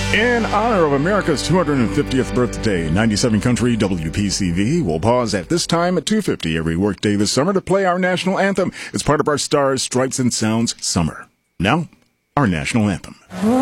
In honor of America's 250th birthday, 97 Country WPCV will pause at this time at 2:50 every workday this summer to play our national anthem. It's part of our Stars, Stripes, and Sounds Summer. Now, our national anthem.